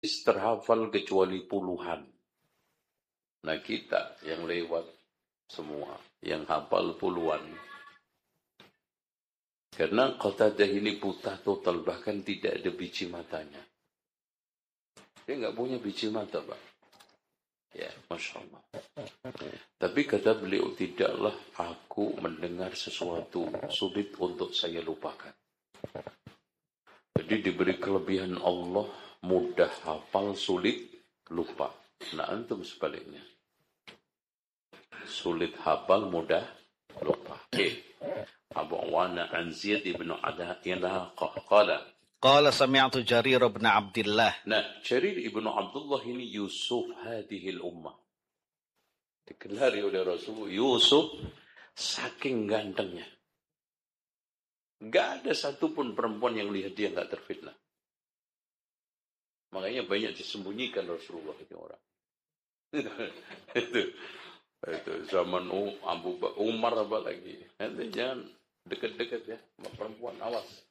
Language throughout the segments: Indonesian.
terhafal kecuali puluhan. Nah kita yang lewat semua, yang hafal puluhan. Karena Qatadah ini buta total, bahkan tidak ada biji matanya. Dia nggak punya biji mata, Pak. Ya, Masya Allah. Tapi kata beliau, tidaklah aku mendengar sesuatu sulit untuk saya lupakan. Jadi diberi kelebihan Allah, mudah hafal, sulit lupa. Nah, antum sebaliknya. Sulit hafal, mudah lupa. Abu Awana an Ziyad ibn Adha qala. Qala sami'tu Jarir ibn Abdullah. Nah, Jarir ibn Abdullah ini Yusuf hadihil ummah. Digelari oleh Rasulullah Yusuf saking gantengnya. Gak ada satupun perempuan yang lihat dia gak terfitnah. Makanya banyak disembunyikan Rasulullah ini orang. itu zaman Abu Umar apa lagi. Nanti jangan dekat-dekat ya sama perempuan, awas.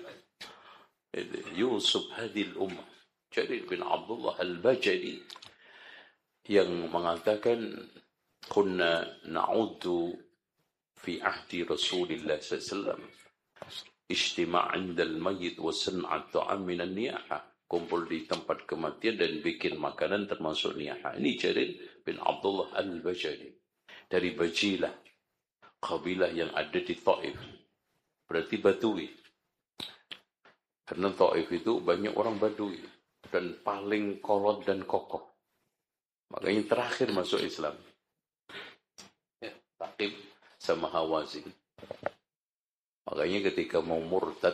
Yusuf hadil ummah. Jarir bin Abdullah al-Bajali yang mengatakan kunna na'uddu fi ahdi Rasulillah sallallahu ijtima' 'inda al-mayyit wa san'at ta'am min an-niyaha. Kumpul di tempat kematian dan bikin makanan termasuk niyaha. Ini Jarir bin Abdullah al-Bajali dari Bajilah, kabilah yang ada di Taif. Berarti Badui. Karena Taif itu banyak orang Badui dan paling kolot dan kokoh. Makanya terakhir masuk Islam. Ya, Taif sama Hawazin. Makanya ketika mau murtad,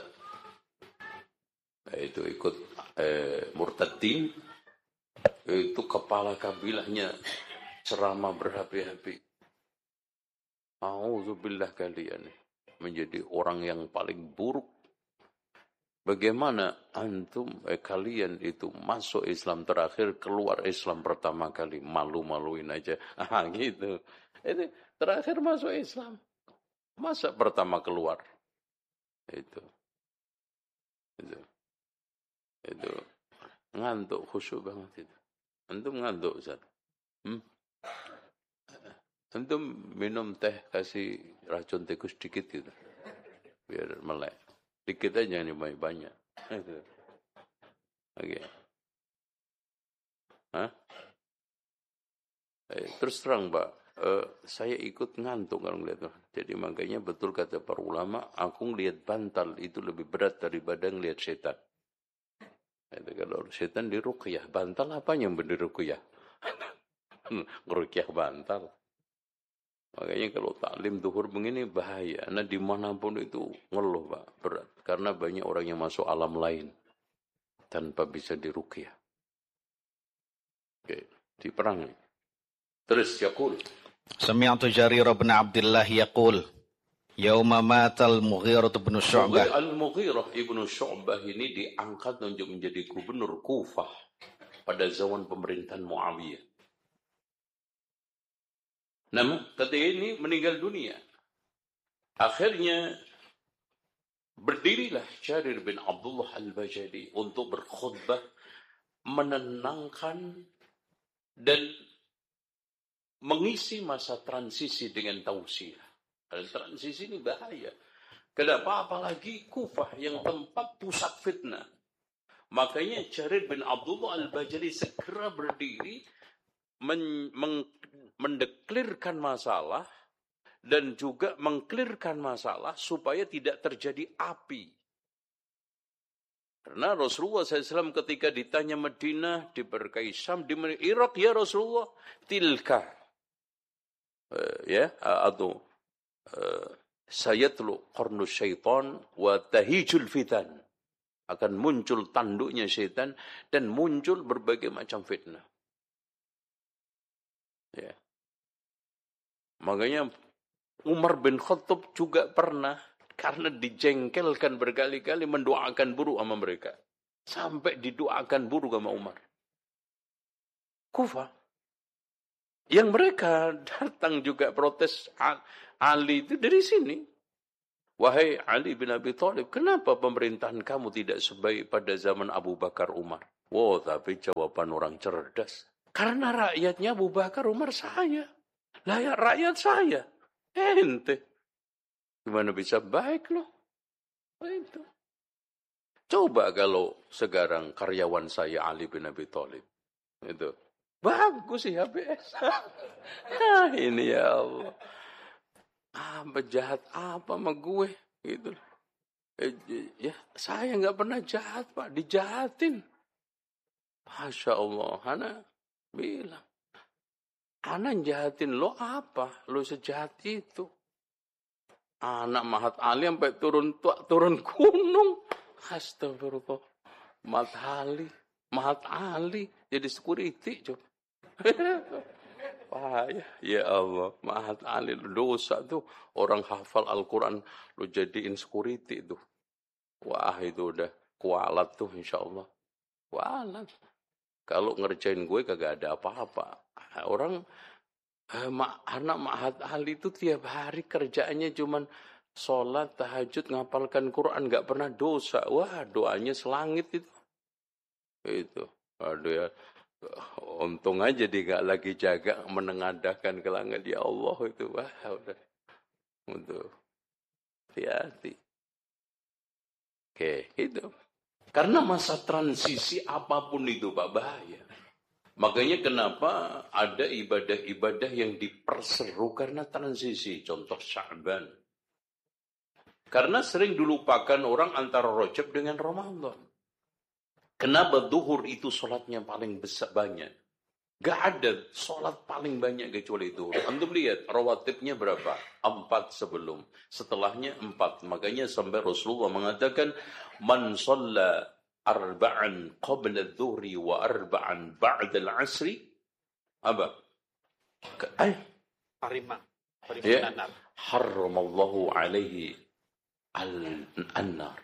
itu ikut murtadin, itu kepala kabilahnya ceramah berhabi-habi. Auzubillah kalian menjadi orang yang paling buruk. Bagaimana antum kalian itu masuk Islam terakhir, keluar Islam pertama kali, malu-maluin aja. Gitu. Itu terakhir masuk Islam, masa pertama keluar. Itu ngantuk, khusyuk banget itu. Antum ngantuk, Ustaz? Antum minum teh kasih racun tikus dikit gitu, biar melek. Dikit aja nih, banyak. Oke. Terus terang, Pak, saya ikut ngantuk kalau ngeliat. Jadi makanya betul kata para ulama, aku ngeliat bantal itu lebih berat daripada ngeliat setan. Itu kalau setan diruqyah, bantal apa yang diruqyah? Ngeruqyah bantal. Makanya kalau taklim duhur begini bahaya. Nah dimanapun itu ngeluh, Pak, berat. Karena banyak orang yang masuk alam lain tanpa bisa diruqyah. Oke, di perang. Terus yaqul. Sami'tu Jarir bin Abdullah yaqul Yauma matal Mughirah bin Syu'bah. Al-Mughirah ibnu Syu'bah ini diangkat untuk menjadi gubernur Kufah pada zaman pemerintahan Muawiyah. Namun ketika ini meninggal dunia. Akhirnya berdirilah Jarir bin Abdullah al-Bajali untuk berkhutbah menenangkan dan mengisi masa transisi dengan tausiah. Transisi ini bahaya. Kenapa? Apalagi Kufah yang tempat pusat fitnah. Makanya Jarir bin Abdullah al-Bajali segera berdiri mendeklirkan masalah dan juga mengklirkan masalah supaya tidak terjadi api. Karena Rasulullah SAW ketika ditanya Madinah, diberkahi Syam, di Irak, ya Rasulullah, tilka. Sayatlu qarnu syaitan wa tahijul fitan. Akan muncul tanduknya syaitan dan muncul berbagai macam fitnah. Ya. Makanya Umar bin Khattab juga pernah, karena dijengkelkan berkali-kali, mendoakan buruk sama mereka. Sampai didoakan buruk sama Umar. Kufah. Yang mereka datang juga protes Ali itu dari sini. Wahai Ali bin Abi Thalib, kenapa pemerintahan kamu tidak sebaik pada zaman Abu Bakar Umar? Wow, tapi jawaban orang cerdas. Karena rakyatnya Abu Bakar, Umar saya. Lah ya rakyat saya. Ente. Gimana bisa baik loh? Itu. Coba kalau sekarang karyawan saya Ali bin Abi Thalib. Itu. Bagus sih HBS. Nah, ini ya Allah. Jahat apa sama gue? Gitu. Ya, saya nggak pernah jahat, Pak. Dijahatin. Masya Allah. Ana bilang. Ana jahatin lo apa? Lo sejahat itu. Anak Mahat Ali sampai turun gunung. Astagfirullah. Mahat Ali jadi security coba. Payah. Ya Allah, Mahat Ali dosa tuh. Orang hafal Al-Quran lo jadiin security tuh. Wah itu udah kualat tuh insya-Allah. Kualat. Kalau ngerjain gue kagak ada apa-apa. Orang anak Mahat Ali itu tiap hari kerjaannya cuman sholat, tahajud, ngapalkan Quran, nggak pernah dosa. Wah, doanya selangit itu. Itu. Aduh ya. Untung aja dia nggak lagi jaga menengadahkan ke langit. Ya Allah itu. Wah, udah. Untuk hati-hati. Oke, itu. Karena masa transisi apapun itu, Pak, bahaya. Makanya kenapa ada ibadah-ibadah yang diperseru karena transisi. Contoh Sya'ban. Karena sering dilupakan orang antara Rajab dengan Ramadan. Kenapa duhur itu sholatnya paling besar banyak? Gak ada sholat paling banyak kecuali duhur. Antum lihat rawatibnya berapa? 4 sebelum. Setelahnya 4. Makanya sampai Rasulullah mengatakan, Man shalla arba'an qabla dhuhri wa arba'an ba'da al-asri. Apa? Parima. Ya. Harramallahu alaihi al-annar.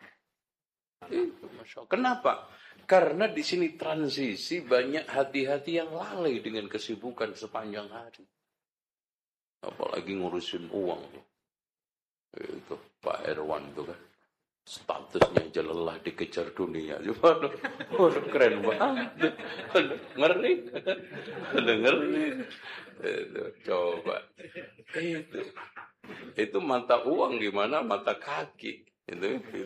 Kenapa? Karena di sini transisi banyak hati-hati yang lalai dengan kesibukan sepanjang hari. Apalagi ngurusin uang. Itu Pak Erwan itu kan. Statusnya aja lelah dikejar dunia. Waduh, keren banget. Ngeri. Ngeri. Itu, coba. Itu mata uang gimana mata kaki. Itu.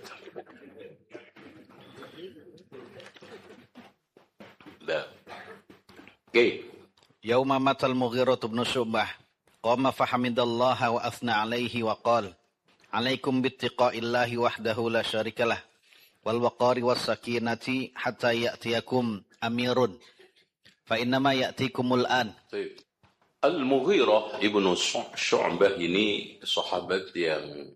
Oke. Yauma matal Mughirah bin Syu'bah qama fahamidallaha wa athna alaihi wa qala alaikum bittiqaillahi wahdahu la syarikalah wal waqari was sakinati hatta ya'tiyakum amirun fa innama ya'tikumul an. Al-Mughirah ibnu Syu'bah ini sahabat yang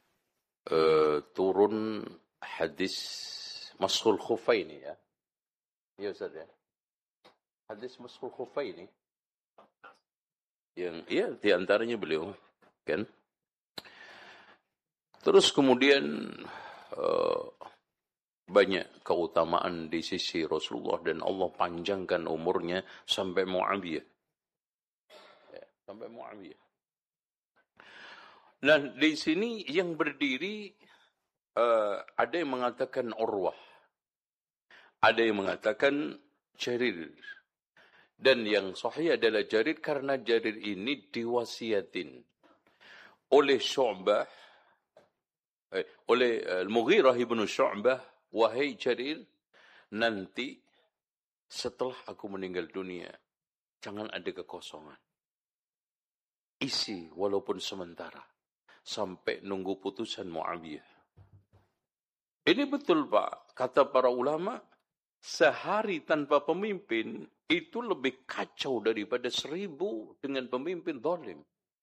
turun hadis Mashul Khufaini ya. Ya Ustaz ya. Hadis Mashul Khufaini yang di antaranya beliau kan. Terus kemudian banyak keutamaan di sisi Rasulullah dan Allah panjangkan umurnya sampai Muawiyah. Ya, sampai Muawiyah. Nah, di sini yang berdiri ada yang mengatakan Urwah. Ada yang mengatakan Jarir. Dan yang sahih adalah Jarir karena Jarir ini diwasiatin oleh Syu'bah, oleh Al-Mughirah ibn Syu'bah, wahai Jarir, nanti setelah aku meninggal dunia, jangan ada kekosongan. Isi walaupun sementara, sampai nunggu putusan Muawiyah. Ini betul Pak, kata para ulama, sehari tanpa pemimpin itu lebih kacau daripada 1000 dengan pemimpin zalim.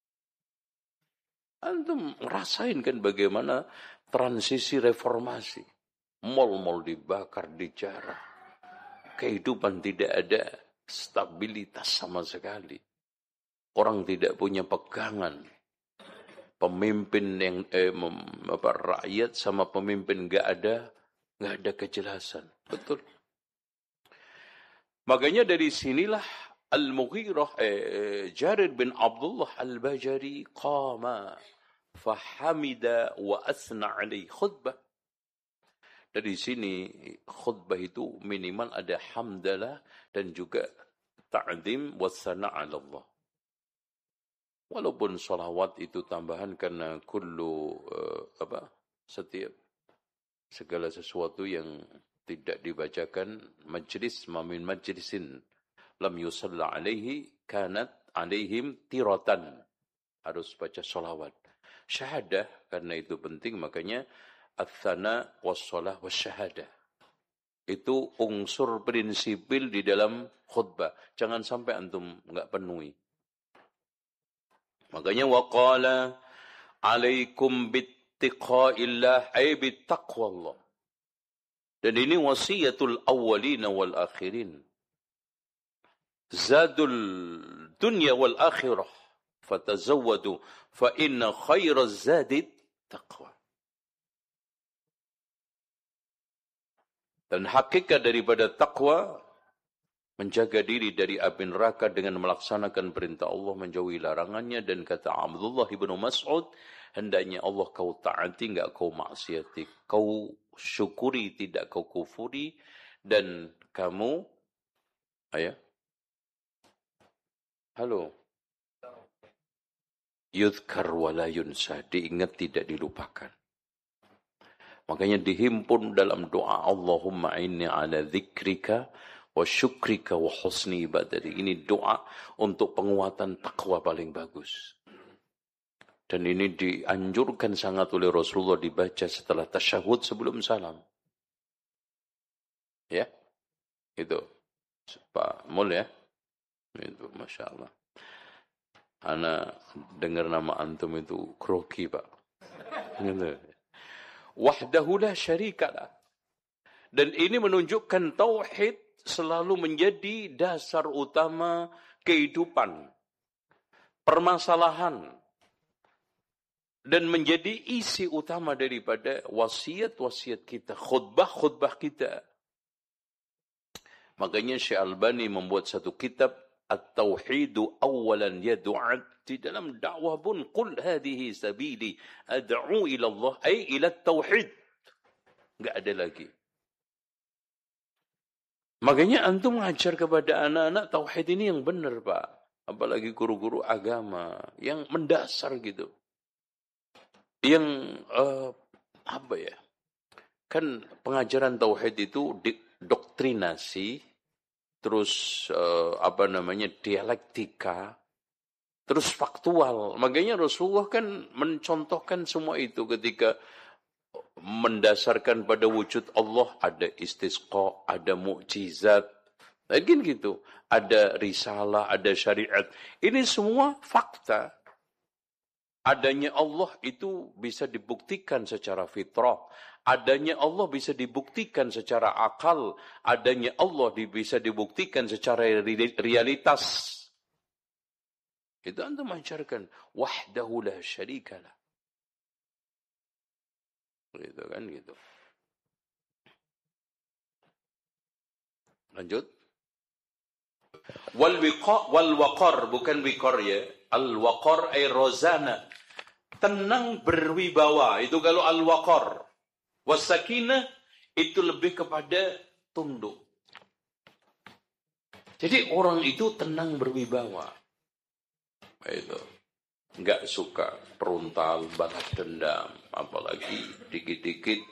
Antum ngerasain kan bagaimana transisi reformasi. Mal-mal dibakar, dijarah. Kehidupan tidak ada stabilitas sama sekali. Orang tidak punya pegangan. Pemimpin yang rakyat sama pemimpin nggak ada kejelasan. Betul. Makanya dari sinilah Al-Mughirah Jarir bin Abdullah Al-Bajali qama fahamida wa asna alaihi khutbah. Dari sini khutbah itu minimal ada hamdalah dan juga ta'zim wassana' 'ala Allah. Walaupun salawat itu tambahan karena setiap segala sesuatu yang tidak dibacakan majlis min majlisin lam yusalla alaihi kanat alaihim tiratan. Harus baca salawat. Syahadah karena itu penting, makanya ats-tsana was-shalah wasyahadah. Itu unsur prinsipil di dalam khutbah. Jangan sampai antum enggak penuhi. Makanya waqala alaikum bittiqaillah ay bittaqwallah. Dan ini wasiyatul awwalina wal akhirin. Zadul dunya wal akhirah. Fatazawwadu fa inna khairaz zadi taqwa. Dan hakikat daripada taqwa menjaga diri dari api neraka dengan melaksanakan perintah Allah, menjauhi larangannya. Dan kata Abdullah ibnu Mas'ud, hendaknya Allah kau taati, enggak kau maksiati. Kau syukuri, tidak kau kufuri. Dan kamu, halo, yudhkar wala yunsa, diingat tidak dilupakan. Makanya dihimpun dalam doa, Allahumma inni ala dzikrika wa syukrika wa husni ibadati. Ini doa untuk penguatan takwa paling bagus. Dan ini dianjurkan sangat oleh Rasulullah dibaca setelah tasyahud sebelum salam. Ya, itu Pak Mul ya. Itu Masya Allah. Ana dengar nama antum itu kroki Pak. Gitu. Wahdahu la syarikalah. Dan ini menunjukkan tauhid selalu menjadi dasar utama kehidupan, permasalahan, dan menjadi isi utama daripada wasiat-wasiat kita, khutbah-khutbah kita. Makanya Syekh Albani membuat satu kitab At-Tauhidu Awalan Ya Du'at. Di dalam dakwah pun, Qul hadihi sabili ad'u ila Allah, ay ila tauhid. Enggak ada lagi. Makanya antum mengajar kepada anak-anak tauhid ini yang benar, Pak. Apalagi guru-guru agama yang mendasar gitu. Yang kan pengajaran tauhid itu doktrinasi, terus dialektika, terus faktual. Makanya Rasulullah kan mencontohkan semua itu ketika mendasarkan pada wujud Allah, ada istisqa, ada mukjizat, lagi gitu, ada risalah, ada syariat. Ini semua fakta. Adanya Allah itu bisa dibuktikan secara fitrah. Adanya Allah bisa dibuktikan secara akal. Adanya Allah bisa dibuktikan secara realitas. Itu antum mengajarkan wahdahu la syarikalah. Gitu kan gitu. Lanjut. Wal waqar, bukan wiqar ya. Al waqar ay rozana. Tenang berwibawa. Itu kalau al waqar. Wasakinah itu lebih kepada tunduk. Jadi orang itu tenang berwibawa. Itu. Enggak suka frontal, balas dendam, apalagi dikit-dikit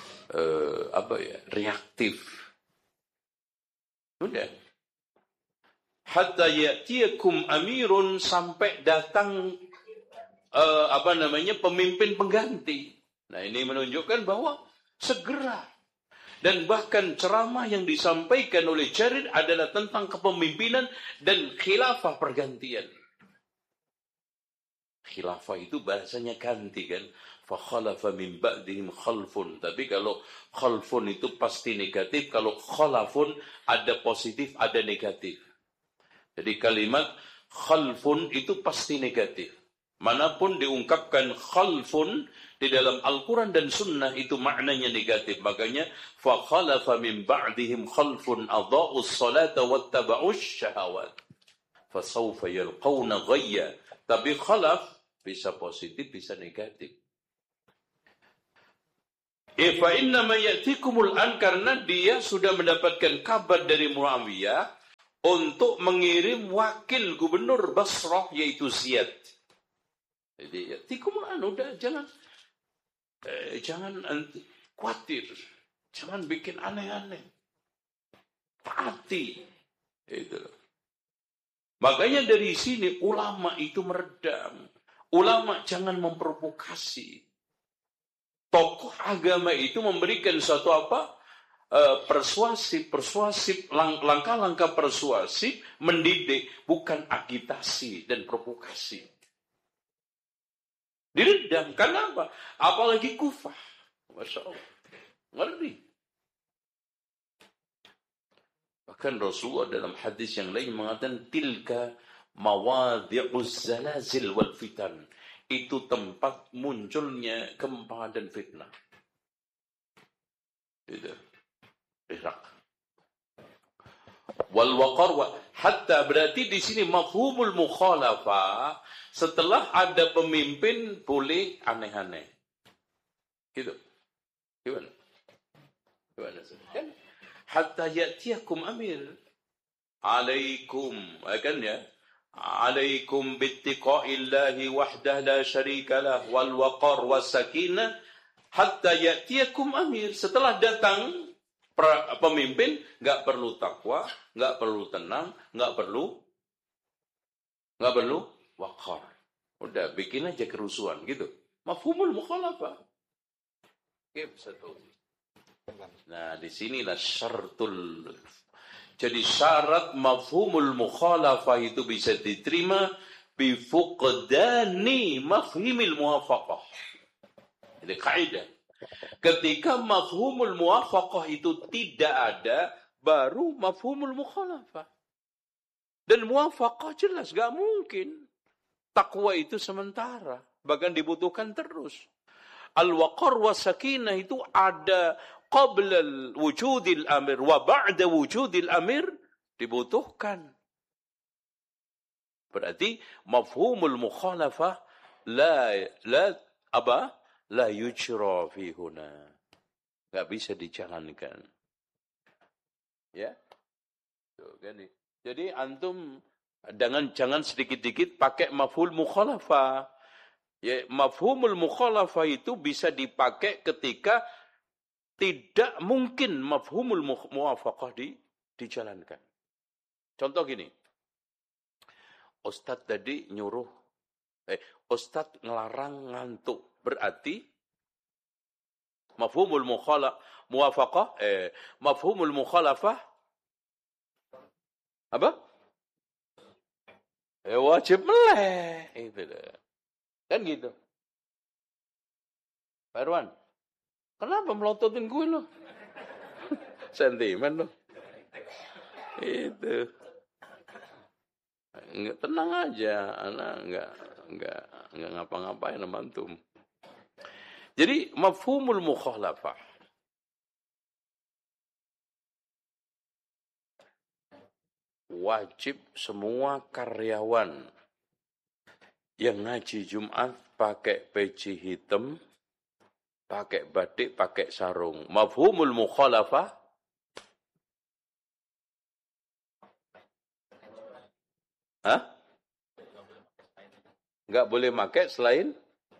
reaktif. Sudah. Hatta ya'tiyakum amirun, sampai datang pemimpin pengganti. Nah, ini menunjukkan bahwa segera. Dan bahkan ceramah yang disampaikan oleh Jarir adalah tentang kepemimpinan dan khilafah pergantian. Khilafah itu bahasanya ganti kan. Fakhalafa min ba'dihim khalfun. Tapi kalau khalfun itu pasti negatif. Kalau khalafun ada positif, ada negatif. Jadi kalimat khalfun itu pasti negatif. Manapun diungkapkan khalfun di dalam Al-Quran dan Sunnah itu maknanya negatif. Makanya fakhalafa min ba'dihim khalfun adha'us salata wattaba'us syahawat. Fasawfa yalqawna ghayya. Tapi khalaf bisa positif, bisa negatif. Fa inna ma ya'tikumul an, karena dia sudah mendapatkan kabar dari Muawiyah untuk mengirim wakil gubernur Basrah yaitu Ziyad. Jadi ya'tikumul an, udah jangan khawatir, jangan bikin aneh-aneh. Taati. Itu. Makanya dari sini ulama itu meredam. Ulama jangan memprovokasi. Tokoh agama itu memberikan suatu persuasif, langkah-langkah persuasif, mendidik, bukan agitasi dan provokasi. Diredam, karena apa? Apalagi Kufah. Masya Allah. Ngerti. Bahkan Rasulullah dalam hadis yang lain mengatakan, tilka mawadhi'uz zalazil wal fitan. Itu tempat munculnya gempa dan fitnah. Itu. Irak. Wal waqar, hatta berarti di sini mafhumul mukhalafah, setelah ada pemimpin boleh aneh-aneh. Gitu. Gimana? Kan? Hatta ya'tiyakum amir. Alaikum, kan ya? Alaikum bittiqa'illahi wahdah la syarikalah wal waqar was sakinah hatta ya'tiyakum amir. Setelah datang pemimpin, enggak perlu takwa, enggak perlu tenang, enggak perlu waqar. Udah bikin aja kerusuhan gitu. Mafhumul mukhalafah. Nah, di sinilah syartul. Jadi syarat mafhumul mukhalafah itu bisa diterima bifuqdani mafhimil muwafaqah. Jadi kaidah. Ketika mafhumul muwafaqah itu tidak ada, baru mafhumul mukhalafah. Dan muwafaqah jelas gak mungkin. Takwa itu sementara, bahkan dibutuhkan terus. Al-waqar wa sakinah itu ada qabla wujudil amir wa ba'da wujudil amir, dibutuhkan. Berarti mafhumul mukhalafah la yujra fi huna. Enggak bisa dijalankan. Ya? Tuh, kan. Jadi antum jangan sedikit-sedikit pakai mafhumul mukhalafah. Ya, mafhumul mukhalafah itu bisa dipakai ketika tidak mungkin mafhumul muwafaqah dijalankan. Contoh gini. Ustadz tadi nyuruh, Ustadz ngelarang ngantuk. Berarti mafhumul mafhumul mukhalafah apa? Wajib meleh. Itu dah. Kan gitu. Pak Irwan, kenapa melototin gue lo? Sentimen lo. Itu. Enggak, tenang aja, anak enggak ngapa-ngapain sama antum. Jadi mafhumul mukhalafah. Wajib semua karyawan yang ngaji Jumat pakai peci hitam, pakai batik, pakai sarung. Mafhumul mukhalafah. Hah? Enggak boleh pakai selain?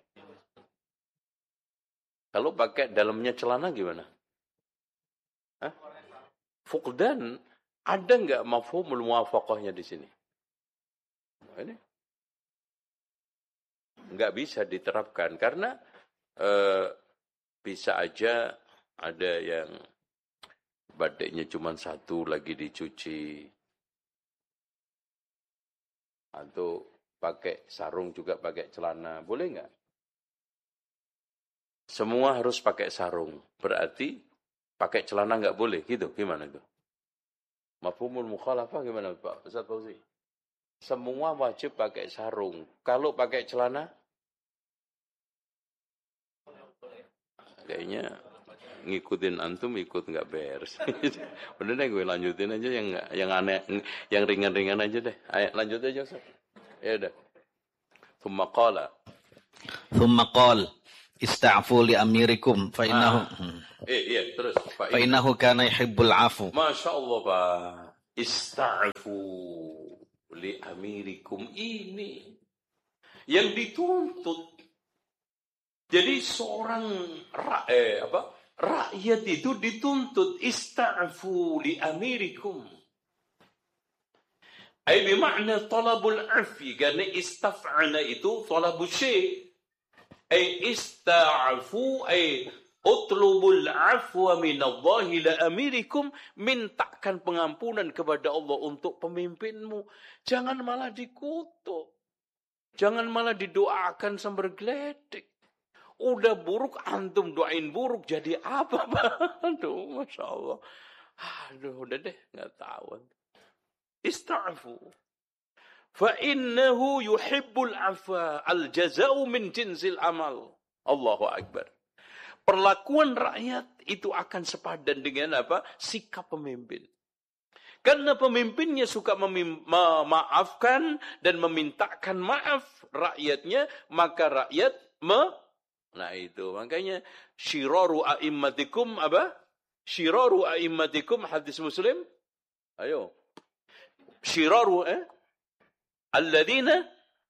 Kalau pakai dalamnya celana gimana? Hah? Fuqdan, ada enggak mafhumul muwafaqahnya di sini? Ini enggak bisa diterapkan karena bisa aja ada yang batiknya cuma satu lagi dicuci, atau pakai sarung juga pakai celana, boleh enggak? Semua harus pakai sarung, berarti pakai celana enggak boleh, gitu, gimana itu? Mafhumul mukhalafah gimana Pak Ustaz Fauzi? Semua wajib pakai sarung, kalau pakai celana? Kayaknya ngikutin antum ikut nggak beres. Udah deh gue lanjutin aja yang aneh, yang ringan-ringan aja deh. Ayo lanjut aja Ustaz. Ya udah. Thumma qala Ista'fu li amirikum fa innahu terus fa innahu kana yuhibbul 'afu. Masya Allah Pak. Ista'fu li amirikum, ini yang dituntut. Jadi seorang rakyat itu dituntut ista'fu li amirikum. Ay bimakna talabul afi, karena istaf'ana itu talabul syai'. Ay ista'fu ay utlubul afwa minallahi la amirikum, mintakan pengampunan kepada Allah untuk pemimpinmu. Jangan malah dikutuk. Jangan malah didoakan sambil geledek. Udah buruk antum doain buruk, jadi apa Pak? Aduh, Masya Allah. Aduh, udah deh, nggak tahu. Ista'fu. Fa innahu yuhibbul afwa, al jaza'u min jinsil amal. Allahu Akbar. Perlakuan rakyat itu akan sepadan dengan apa? Sikap pemimpin. Karena pemimpinnya suka memaafkan dan memintakan maaf rakyatnya, maka rakyat Nah itu, makanya syiraru a'immatikum apa? Syiraru a'immatikum, hadis Muslim. Ayo. Syiraru alladzina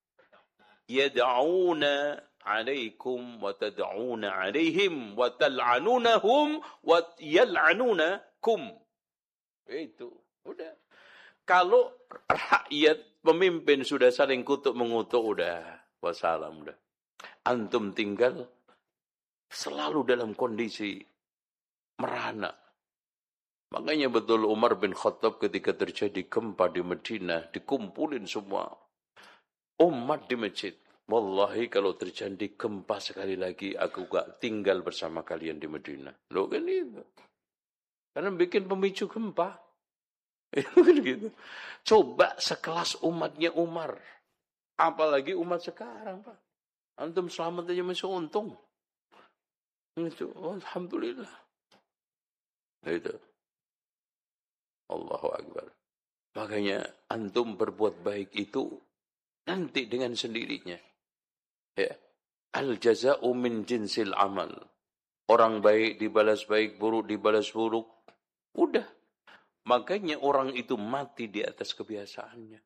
yad'una 'alaikum wa tad'una 'alaihim wa tal'anunahum wa yal'anunakum. Itu, udah. Kalau rakyat pemimpin sudah saling kutuk mengutuk, udah wassalam, udah. Antum tinggal selalu dalam kondisi merana. Makanya betul Umar bin Khattab ketika terjadi gempa di Madinah, dikumpulin semua umat di masjid. Wallahi kalau terjadi gempa sekali lagi, aku gak tinggal bersama kalian di Madinah. Loh kan itu. Karena bikin pemicu gempa. Itu kan gitu. Coba sekelas umatnya Umar. Apalagi umat sekarang, Pak. Antum selamat aja masih untung. Itu, alhamdulillah. Itu. Allahu Akbar. Makanya antum berbuat baik itu nanti dengan sendirinya. Ya. Al-jaza'u min jinsil amal. Orang baik dibalas baik, buruk dibalas buruk. Udah. Makanya orang itu mati di atas kebiasaannya.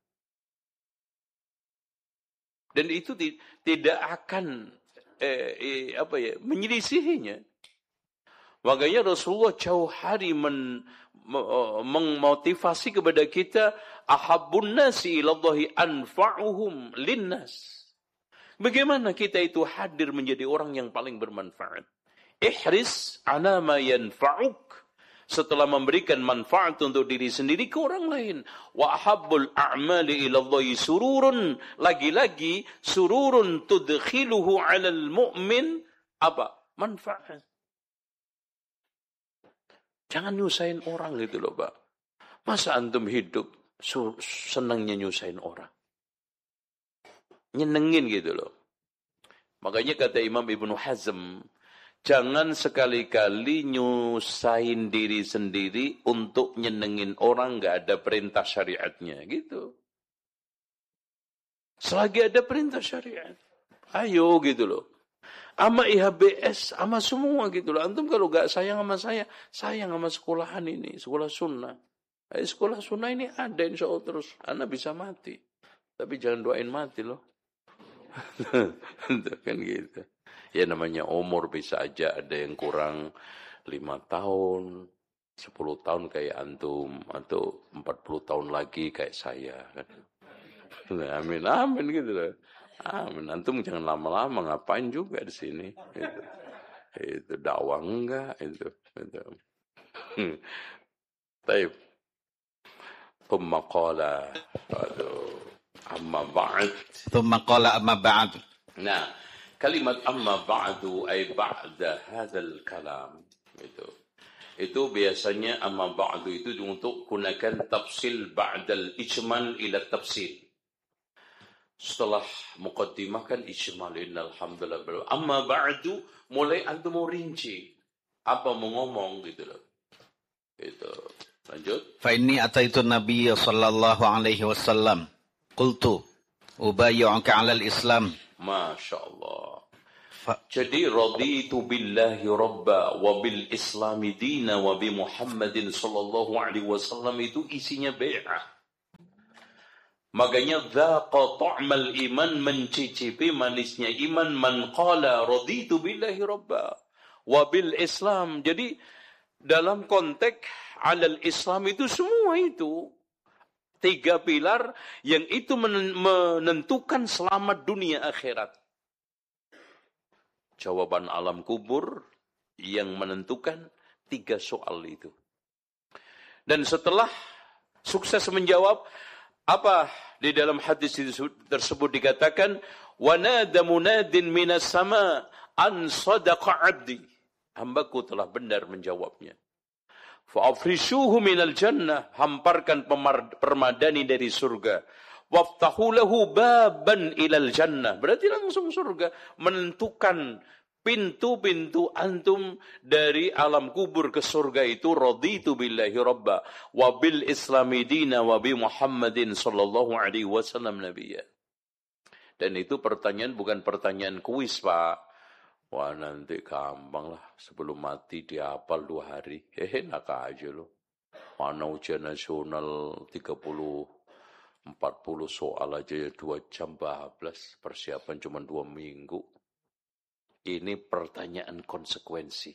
Dan itu tidak akan menyelisihinya. Makanya Rasulullah jauh hari memotivasi kepada kita, ahabbun nasi ilallahi anfa'uhum linnas. Bagaimana kita itu hadir menjadi orang yang paling bermanfaat? Ihris ala ma yanfa'uk. Setelah memberikan manfaat untuk diri sendiri ke orang lain. Wa ahabbul a'mali ilallahi sururun. Lagi-lagi sururun tudkhiluhu 'alal mu'min apa? Manfaat. Jangan nyusahin orang gitu loh, Pak. Masa antum hidup senangnya nyusahin orang? Nyenengin gitu loh. Makanya kata Imam Ibnu Hazm, jangan sekali-kali nyusahin diri sendiri untuk nyenengin orang, nggak ada perintah syariatnya, gitu. Selagi ada perintah syariat, ayo gitu loh. Sama IHBS, sama semua gitu loh. Antum kalau nggak sayang sama saya, sayang sama sekolahan ini, sekolah sunnah. Sekolah sunnah ini ada insya Allah terus. Anda bisa mati, tapi jangan doain mati loh. Kan gitu. Ya namanya umur bisa aja ada yang kurang 5 tahun, 10 tahun kayak antum, atau 40 tahun lagi kayak saya. Kan? Amin, amin gitu loh. Amin, antum jangan lama-lama, ngapain juga di sini. Itu dakwah enggak, itu. Baik. Thumma qala, amma ba'd. Thumma qala amma ba'd. Nah, kalimat amma ba'du ay ba'da hadzal kalam itu biasanya amma ba'du itu untuk gunakan tafsil ba'dal ijmal ila tafsil. Setelah muqaddimah kan ijmal, innal hamdalillah. Amma ba'du mulai antum mau rinci apa mau ngomong gitu loh. Itu. Lanjut. Fa inni ataitu Nabiy sallallahu alaihi wasallam. Qultu ubayyuka 'ala al-Islam. Masya Allah. Jadi raditu billahi rabba wa bil islami dina wa bi Muhammadin sallallahu alaihi wasallam itu isinya bai'ah. Makanya dzaqa ta'mal iman, mencicipi manisnya iman, man qala raditu billahi rabba wa bil Islam. Jadi dalam konteks alal Islam itu semua itu 3 pilar yang itu menentukan selamat dunia akhirat. Jawaban alam kubur yang menentukan 3 soal itu. Dan setelah sukses menjawab, apa di dalam hadis tersebut dikatakan, wanada munadin minas sama an sadaqa abdi. Hambaku telah benar menjawabnya. Fa'afrishuhu minal jannah, hamparkan permadani dari surga. Waftahu lahu baban ilal jannah, berarti langsung surga. Menentukan pintu-pintu antum dari alam kubur ke surga itu. Raditu billahi rabba wa bil islami dina wa bi Muhammadin sallallahu alaihi wasallam nabiyya. Dan itu pertanyaan bukan pertanyaan kuis, Pak. Wah, nanti gampang lah, sebelum mati dihafal 2 hari. Enak aja loh. Mana ujian nasional 30-40 soal aja ya 2 jam bablas. Persiapan cuma 2 minggu. Ini pertanyaan konsekuensi.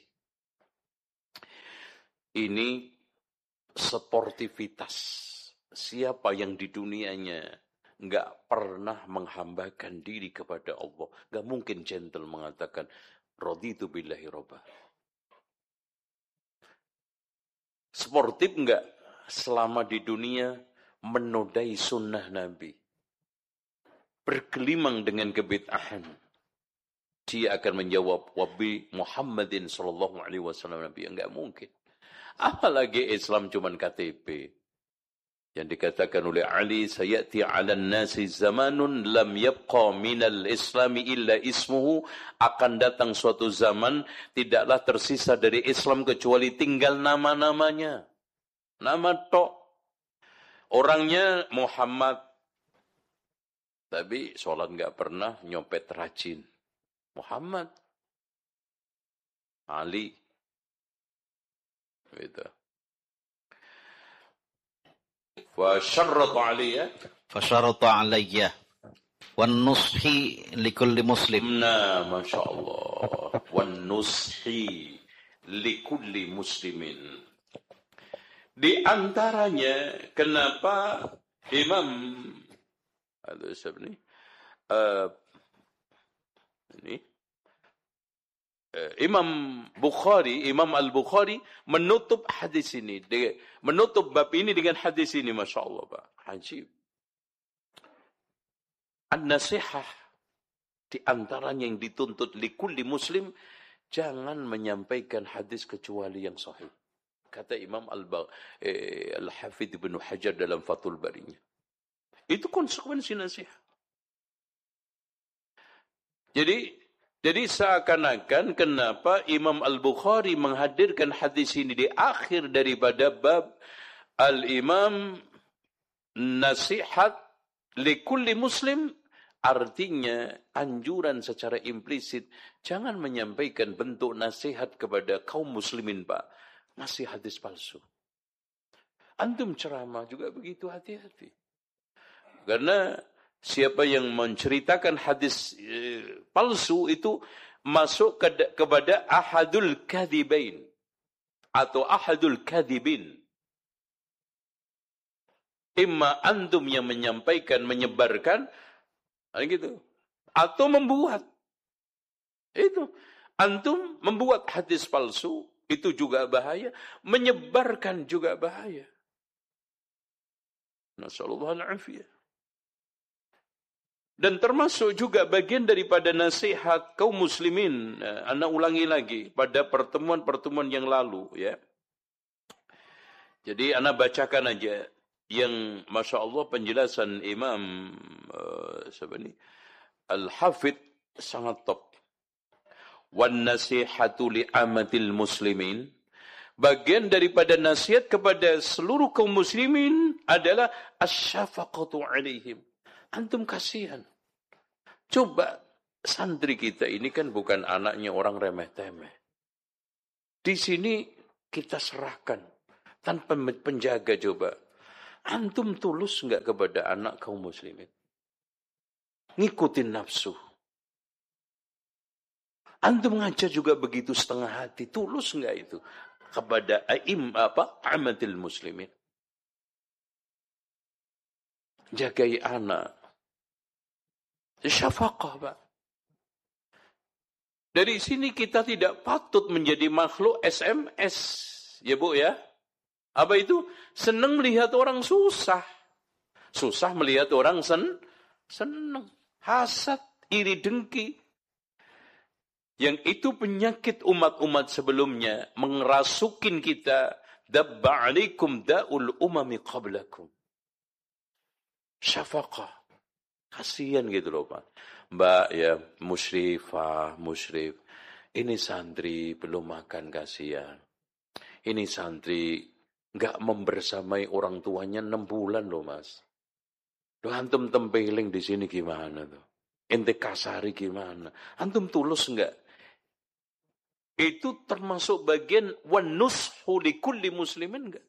Ini sportivitas. Siapa yang di dunianya enggak pernah menghambakan diri kepada Allah, enggak mungkin gentle mengatakan raditu billahi rabba. Sportif enggak selama di dunia menodai sunnah Nabi, bergelimang dengan kebid'ahan, dia akan menjawab wabi Muhammadin sallallahu alaihi wasallam Nabi. Enggak mungkin. Apalagi Islam cuman KTP. Yang dikatakan oleh Ali, sayati 'alan nasi zamanun lam yabqa minal islami illa ismuhu, akan datang suatu zaman tidaklah tersisa dari Islam kecuali tinggal nama-namanya. Nama tok. Orangnya Muhammad, tapi sholat enggak pernah, nyopet rajin. Muhammad, Ali, gitu. Fasyarata alayya wan nushi likulli muslim. Nah, Masya Allah. Wan nushi likulli muslimin. Di antaranya kenapa Imam Al-Bukhari menutup hadis ini, menutup bab ini dengan hadis ini, Masya Allah, Pak. Ajib. An-nasihah, di antaranya yang dituntut likulli muslim, jangan menyampaikan hadis kecuali yang sahih. Kata Imam Al-Hafidh Ibn Hajar dalam Fathul Barinya. Itu konsekuensi nasihat. Jadi seakan-akan kenapa Imam Al-Bukhari menghadirkan hadis ini di akhir daripada bab Al-Imam nasihat likulli muslim, artinya anjuran secara implisit, jangan menyampaikan bentuk nasihat kepada kaum muslimin, Pak. Masih hadis palsu. Antum ceramah juga begitu, hati-hati. Karena siapa yang menceritakan hadis palsu itu masuk kepada ahadul kadhibain atau ahadul kadhibin. Imma antum yang menyampaikan, menyebarkan, gitu, atau membuat. Itu antum membuat hadis palsu, itu juga bahaya, menyebarkan juga bahaya. Nasallallahu al-afiyah. Dan termasuk juga bagian daripada nasihat kaum muslimin. Ana ulangi lagi pada pertemuan-pertemuan yang lalu, ya. Jadi ana bacakan aja yang Masya Allah penjelasan Imam Al-Hafidh sangat top. Wan nasihatu li amatil muslimin. Bagian daripada nasihat kepada seluruh kaum muslimin adalah asyafaqatu alaihim. Antum kasihan. Coba santri kita ini kan bukan anaknya orang remeh-temeh. Di sini kita serahkan tanpa penjaga. Coba antum tulus enggak kepada anak kaum muslimin? Ngikutin nafsu. Antum ngajar juga begitu setengah hati, tulus enggak itu kepada amatil muslimin? Jagai anak. Syafaqah, Pak. Dari sini kita tidak patut menjadi makhluk SMS. Ya Bu ya. Apa itu? Senang melihat orang susah. Susah melihat orang senang. Hasad, iri dengki. Yang itu penyakit umat-umat sebelumnya. Mengerasukin kita. Dabba alaikum da'ul umami qablakum. Syafaqah. Kasihan gitu loh Pak. Mbak ya musyrif. Ini santri belum makan, kasihan. Ini santri gak membersamai orang tuanya 6 bulan loh Mas. Loh antum tempeling di sini gimana tuh? Ente kasari gimana? Antum tulus enggak? Itu termasuk bagian wanushu likulli muslimin enggak?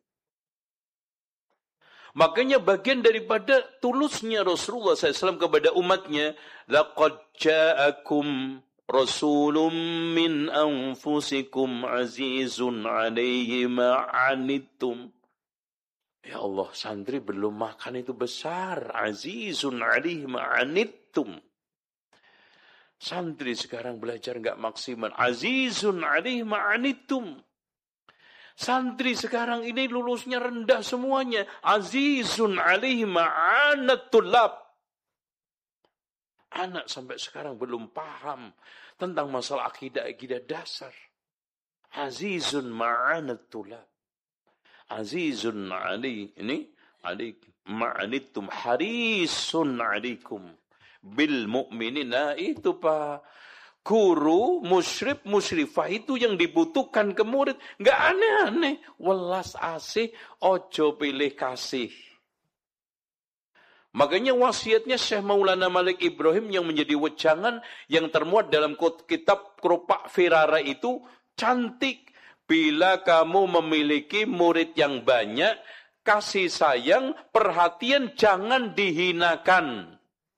Makanya bagian daripada tulusnya Rasulullah SAW kepada umatnya, laqad ja'akum rasulun min anfusikum azizun 'alaihi ma 'anittum. Ya Allah, santri belum makan itu besar, azizun 'alaihi ma 'anittum. Santri sekarang belajar enggak maksimal. Azizun 'alaihi ma 'anittum. Santri sekarang ini lulusnya rendah semuanya. Azizun 'alaihi ma 'anattulab. Anak sampai sekarang belum paham tentang masalah akidah dasar. Azizun ma 'anattulab. Azizun 'alaihi ma'anittum harisun 'alaikum bil mu'minina. Itu Pak, guru musyrifah itu yang dibutuhkan ke murid. Enggak aneh-aneh, welas asih, ojo pilih kasih. Makanya wasiatnya Syekh Maulana Malik Ibrahim yang menjadi wejangan yang termuat dalam kitab Keropak Firara itu cantik. Bila kamu memiliki murid yang banyak, kasih sayang, perhatian jangan dihinakan.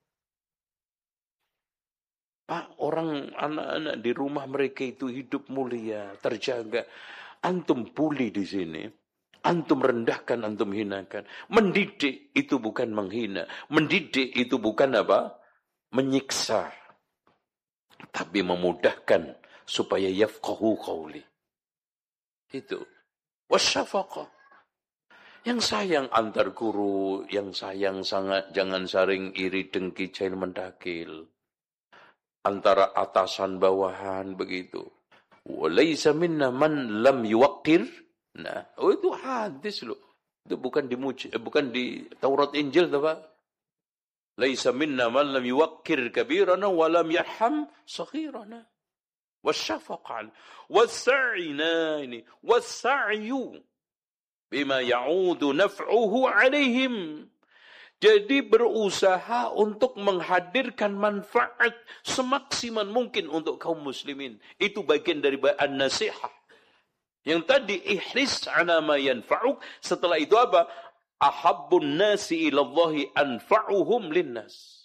Pak, orang anak-anak di rumah mereka itu hidup mulia, terjaga. Antum bully di sini. Antum rendahkan, antum hinakan. Mendidik itu bukan menghina. Mendidik itu bukan apa? Menyiksa. Tapi memudahkan supaya yafqahu qawli. Itu. Wasyafaqah. Yang sayang antar guru, yang sayang sangat, jangan saring iri dengki jahil mendakil. Antara atasan bawahan begitu. Walaysa minna man lam yuwaqqir. Nah, itu hadis loh. Itu bukan di Taurat Injil tuh Pak. Laisa minna man lam yuwaqqir kabirana wa lam yarham saghirana. Wasyafaqan wasa'ina ini wasa'yu bima ya'udu naf'uhu 'alaihim. Jadi berusaha untuk menghadirkan manfaat semaksimal mungkin untuk kaum muslimin. Itu bagian dari an-nasihah. Yang tadi ihris 'ala ma yanfa'uk, setelah itu apa? Ahabbun nasi ilallahi anfa'uhum linnas.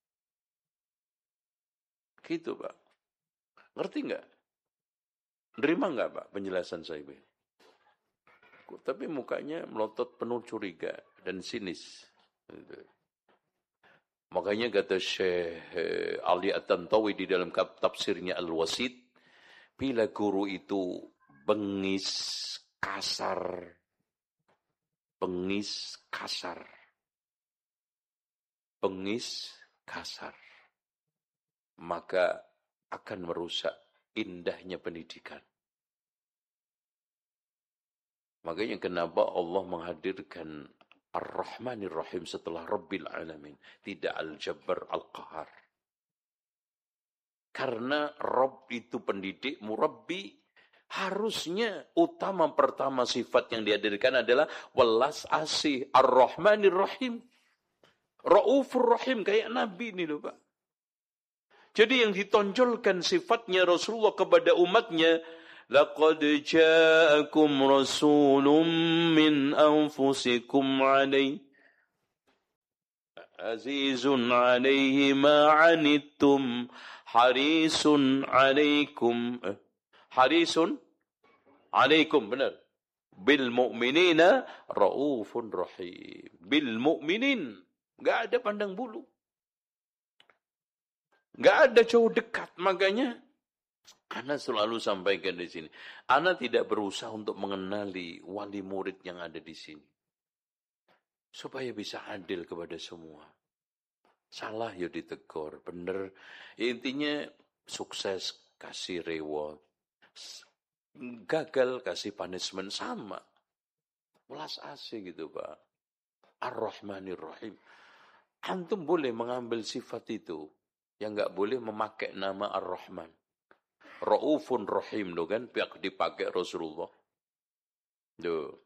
Gitu Pak. Ngerti enggak? Nerima enggak Pak penjelasan saya ini? Tapi mukanya melotot penuh curiga dan sinis. Makanya kata Syekh Ali At-Tantawi di dalam tafsirnya Al-Wasit, bila guru itu bengis kasar, maka akan merusak indahnya pendidikan. Makanya kenapa Allah menghadirkan Ar-Rahmanir Rahim setelah Rabbil Alamin. Tidak Al-Jabbar Al-Qahar. Karena Rabb itu pendidik, murabbi. Harusnya utama pertama sifat yang dihadirkan adalah welas asih. Ar-Rahmanir Rahim. Ra'ufur Rahim. Kayak Nabi ini loh Pak. Jadi yang ditonjolkan sifatnya Rasulullah kepada umatnya, laqad ja'akum rasulun min anfusikum azizun 'alaihi ma 'anittum harisun 'alaikum benar, bil mu'minina raufun rahim. Bil mu'minin, enggak ada pandang bulu, enggak ada jauh dekat. Makanya ana selalu sampaikan di sini, ana tidak berusaha untuk mengenali wali murid yang ada di sini supaya bisa adil kepada semua. Salah ya ditegur, bener intinya sukses kasih reward, gagal kasih punishment, sama. Welas asih gitu Pak. Ar-Rahmanir Rahim. Antum boleh mengambil sifat itu, yang enggak boleh memakai nama Ar-Rahman. Raufun Rahim loh kan, pihak dipakai Rasulullah. Tuh.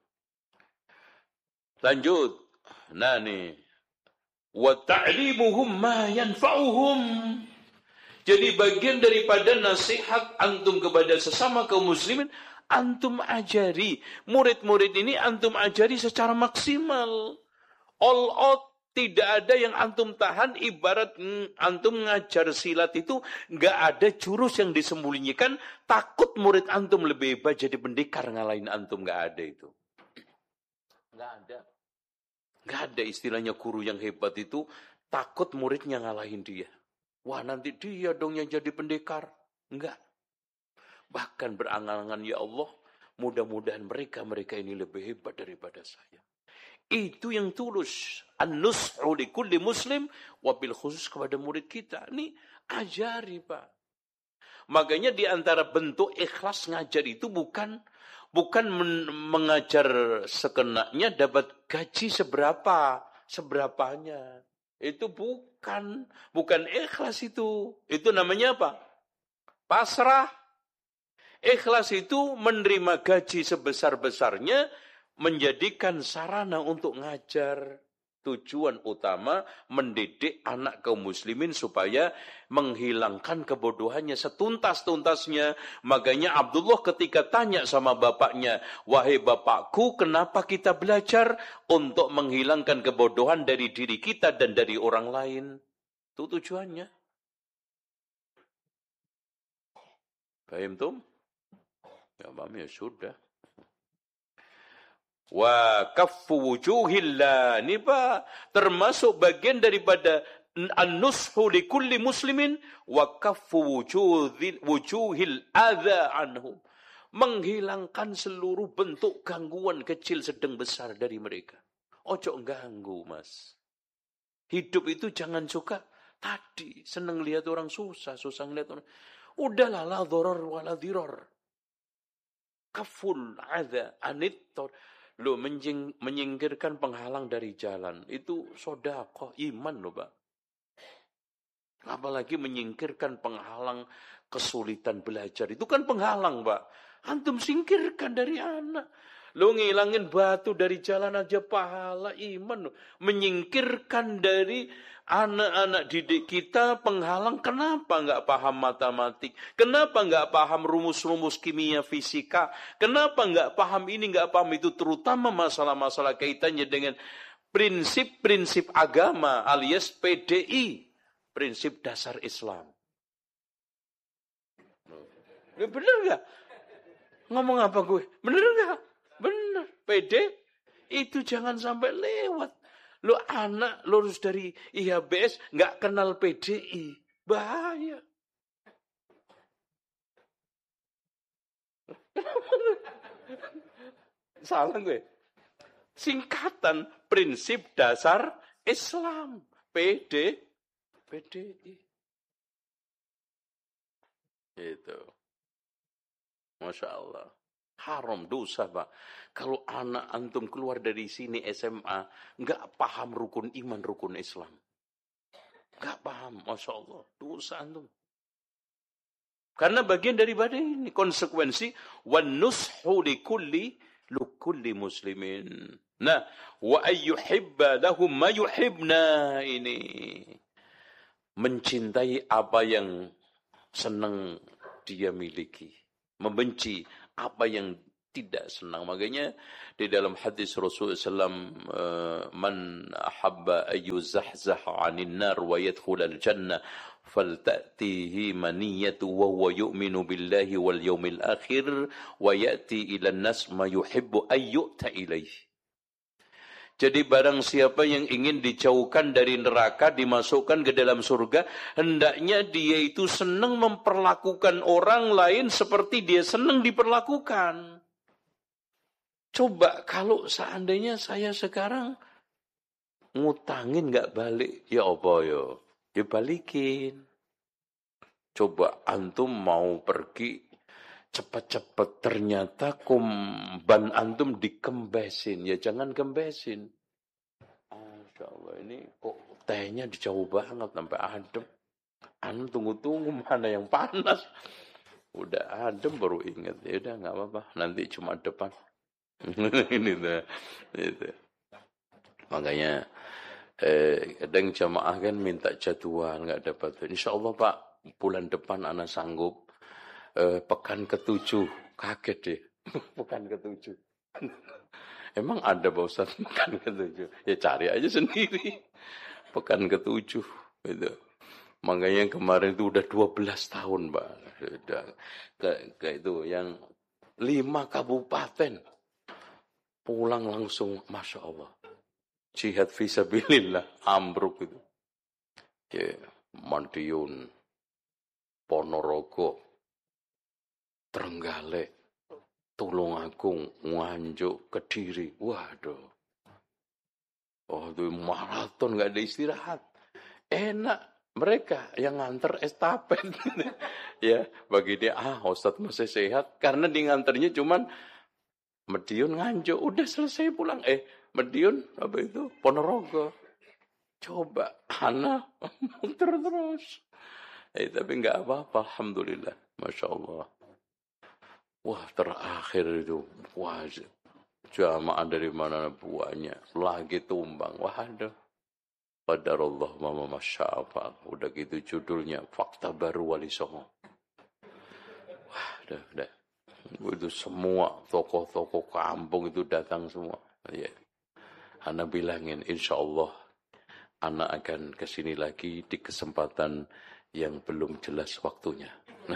Lanjut. Nah nih. Wa ta'limuhum ma yanfa'uhum. Jadi bagian daripada nasihat antum kepada sesama kaum muslimin, antum ajari. Murid-murid ini antum ajari secara maksimal. All out. Tidak ada yang antum tahan, ibarat antum ngajar silat itu nggak ada jurus yang disembunyikan, takut murid antum lebih hebat jadi pendekar ngalahin antum, nggak ada itu. Nggak ada. Nggak ada istilahnya guru yang hebat itu takut muridnya ngalahin dia. Wah nanti dia dong yang jadi pendekar. Enggak. Bahkan berangan-angan, ya Allah, mudah-mudahan mereka ini lebih hebat daripada saya. Itu yang tulus. An-nus'u li kulli muslim, wabil khusus kepada murid kita. Ini ajari Pak. Makanya di antara bentuk ikhlas ngajar itu bukan mengajar sekenanya dapat gaji seberapanya. Itu bukan ikhlas itu. Itu namanya apa? Pasrah. Ikhlas itu menerima gaji sebesar-besarnya, menjadikan sarana untuk ngajar. Tujuan utama mendidik anak kaum muslimin supaya menghilangkan kebodohannya setuntas-tuntasnya. Makanya Abdullah ketika tanya sama bapaknya, wahai bapakku, kenapa kita belajar? Untuk menghilangkan kebodohan dari diri kita dan dari orang lain. Itu tujuannya. Paham tum? Ya paham ya sudah. Wa kaffu wujuhillah. Ini Pak, termasuk bagian daripada an-nushu li kulli muslimin wa kaffu wujuhil adza anhum. Menghilangkan seluruh bentuk gangguan kecil, sedang, besar dari mereka. Ojo ganggu, Mas. Hidup itu jangan suka tadi senang lihat orang susah ngelihat orang. Udahlah, la dharar wa la dhirar. Kaful adza anittor. Loh, menyingkirkan penghalang dari jalan. Itu sedekah, iman loh Pak. Apalagi menyingkirkan penghalang kesulitan belajar. Itu kan penghalang Pak. Antum singkirkan dari anak. Loh, ngilangin batu dari jalan aja pahala, iman loh. Menyingkirkan dari anak-anak didik kita penghalang. Kenapa enggak paham matematik? Kenapa enggak paham rumus-rumus kimia fisika? Kenapa enggak paham ini, enggak paham itu? Terutama masalah-masalah kaitannya dengan prinsip-prinsip agama alias PDI. Prinsip dasar Islam. Bener enggak? Ngomong apa gue? Bener enggak? Bener. PD itu jangan sampai lewat. Lo anak lulus dari IHBS nggak kenal PDI, bahaya. Salah gue. Singkatan prinsip dasar Islam, PDI. Itu. Masya Allah. Haram, dosa Pak. Kalau anak antum keluar dari sini SMA, nggak paham rukun iman, rukun Islam. Nggak paham, Masya Allah. Dosa antum. Karena bagian daripada ini, konsekuensi, وَالنُّصْحُ لِكُلِّ muslimin. Nah, وَأَيُّحِبَّ لَهُمْ مَا يُحِبْنَا ini. mencintai apa yang senang dia miliki, membenci apa yang tidak senang. Makanya di dalam hadis Rasulullah SAW, man ahabba ayyuzahzah 'anil nar wa yadkhulal jannah falta'tihi maniyatu wa huwa yu'minu billahi wal yawmil akhir wa ya'ti ila an-nas ma yuhibbu ayyu'ta ilaihi. Jadi barang siapa yang ingin dijauhkan dari neraka, dimasukkan ke dalam surga, hendaknya dia itu senang memperlakukan orang lain seperti dia senang diperlakukan. Coba kalau seandainya saya sekarang ngutangin nggak balik, ya apa ya? Ya balikin. Coba antum mau pergi cepat-cepat, ternyata ban antum dikembesin, ya jangan kembesin. Masya Allah, ini kok tehnya jauh banget sampai adem. Anu tunggu-tunggu mana yang panas. Udah adem baru ingat, ya udah nggak apa-apa, nanti cuma depan. Ini tuh, itu. Makanya kadang jamaah kan minta jadwal nggak dapat. Insya Allah Pak, bulan depan anak sanggup. Pekan ke-7, kaget deh. Pekan ke-7. Emang ada Pak Ustaz pekan ke-7? Ya cari aja sendiri. Pekan ke-7 gitu. Makanya kemarin itu udah 12 tahun, Pak. Udah kayak itu yang 5 kabupaten. Pulang langsung, Masya Allah. Jihad fisabilillah, ambruk itu. Ya, Madiun, Ponorogo, Trenggalek, Tulungagung, Nganjuk, Kediri. Waduh. Oh, itu maraton gak ada istirahat. Enak. Mereka yang nganter estafet. Ya, bagi dia, Ustadz masih sehat. Karena di nganternya cuman Madiun, Nganjuk. Udah selesai pulang. Madiun, apa itu? Ponorogo. Coba, anak terus. Tapi gak apa-apa. Alhamdulillah. Masya Allah. Wah, terakhir itu, wah, jamaah dari mana buahnya, lagi tumbang, waduh. Qadarullah mama masya'afal, udah gitu judulnya, Fakta Baru Wali Songo. Wah, udah. Itu semua tokoh-tokoh kampung itu datang semua. Ya. Ana bilangin, insya Allah, Ana akan kesini lagi di kesempatan yang belum jelas waktunya.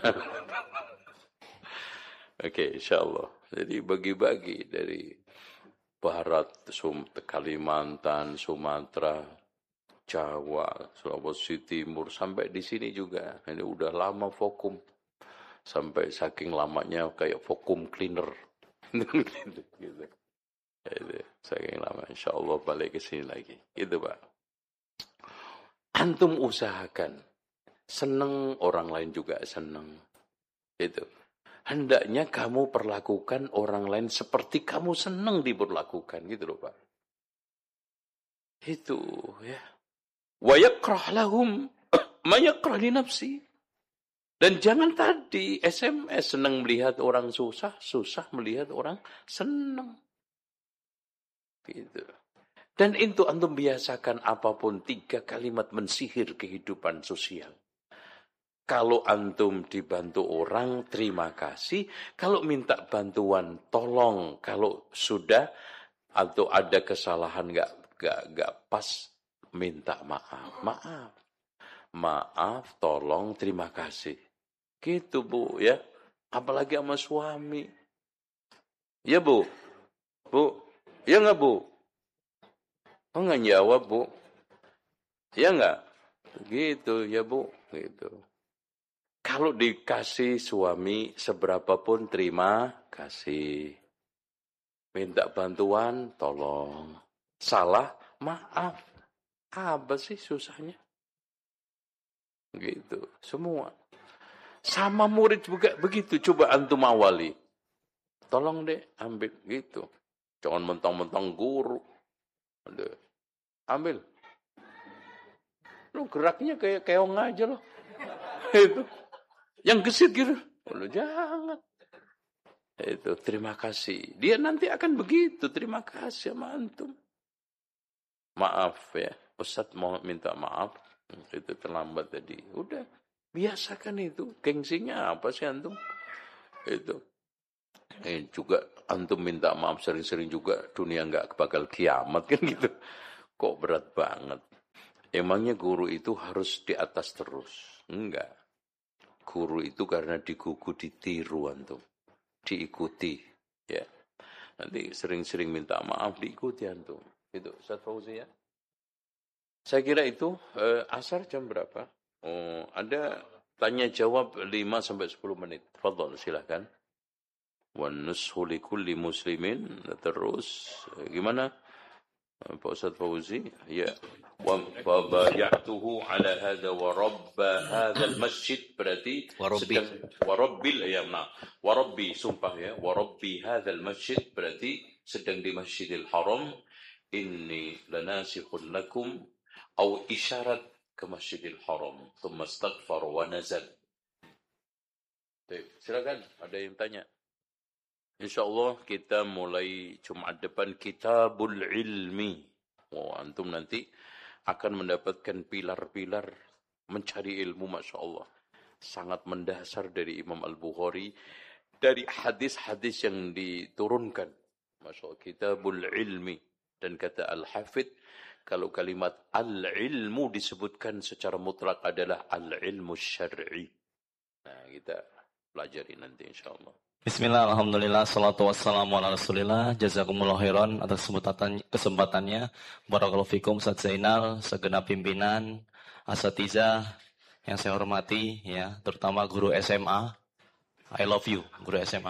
Oke, insyaAllah. Jadi bagi-bagi dari Barat, Kalimantan, Sumatera, Jawa, Sulawesi Timur, sampai di sini juga. Ini udah lama vakum. Sampai saking lamanya kayak vakum cleaner. gitu. Saking lama, insyaAllah balik ke sini lagi. Gitu, Pak. Antum usahakan. Seneng, orang lain juga seneng. Itu. Hendaknya kamu perlakukan orang lain seperti kamu senang diperlakukan. Gitu loh, Pak. Itu, ya. Wa yakrah lahum ma yakrah li nafsi. Dan jangan tadi SMS senang melihat orang susah, susah melihat orang senang. Gitu. Dan itu antum biasakan apapun 3 kalimat mensihir kehidupan sosial. Kalau antum dibantu orang, terima kasih. Kalau minta bantuan, tolong. Kalau sudah atau ada kesalahan nggak pas, minta maaf. Maaf, tolong, terima kasih. Gitu, Bu, ya. Apalagi sama suami. Ya, Bu. Bu, ya nggak, Bu? Oh, nggak jawab, Bu. Ya nggak? Gitu, ya, Bu. Gitu. Kalau dikasih suami seberapapun terima kasih. Minta bantuan tolong. Salah maaf. Apa sih susahnya? Gitu. Semua. Sama murid juga begitu. Coba antum awali. Tolong deh ambil gitu. Jangan mentang-mentang guru. Ambil. Lu geraknya kayak keong aja loh. Itu. Yang gesit gitu. Loh, jangan. Itu terima kasih. Dia nanti akan begitu. Terima kasih sama antum. Maaf ya. Ustaz mau minta maaf. Itu terlambat tadi. Udah, biasakan itu. Gengsinya apa sih antum? Itu. Juga antum minta maaf sering-sering juga, dunia nggak bakal kiamat kan gitu. Kok berat banget. Emangnya guru itu harus di atas terus? Enggak. Guru itu karena digugu ditiru antum. Diikuti. Ya. Nanti sering-sering minta maaf diikuti antum. Itu Ustaz Fauzi ya. Saya kira itu asar jam berapa? Oh, ada tanya jawab 5 sampai 10 menit. Fadhal silakan. Wan nushu likulli muslimin. Terus gimana? Pak Ustaz Fauzi? Ya. Wa bayatuhu ala hadha wa rabba hadha al-masjid berarti sedang wa rabbil ya nah. Wa rabbi sumpah ya. Wa rabbi hadha al-masjid berarti sedang di Masjidil Haram. Inni lanasikhun lakum atau isyarat ke Masjidil Haram. Thumma astaghfar wa nazal. Silakan, ada yang tanya. InsyaAllah kita mulai Jumat depan Kitabul Ilmi. Oh, antum nanti akan mendapatkan pilar-pilar mencari ilmu, Masya Allah. Sangat mendasar dari Imam Al-Bukhari. Dari hadis-hadis yang diturunkan. Masya Allah, Kitabul Ilmi. Dan kata Al-Hafidh, kalau kalimat al-ilmu disebutkan secara mutlak adalah al-ilmu syar'i. Nah, kita pelajari nanti insyaAllah. Bismillah, alhamdulillah, salatu wassalamu ala rasulillah, jazakumullah khairan atas kesempatannya. Barakallahu fikum, Ustaz Zainal, segenap pimpinan, asatidzah yang saya hormati, ya, terutama guru SMA. I love you, guru SMA.